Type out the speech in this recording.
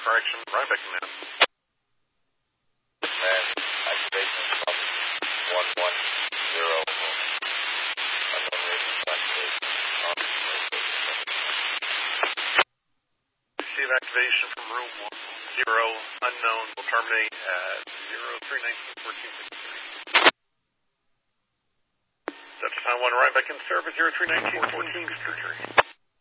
correction, right back in now. And activation from 110. Unknown radio activation. Receive activation from room 10, unknown, will terminate at 0319-1463. Delta Sign 1, right back in service, 0319-1463.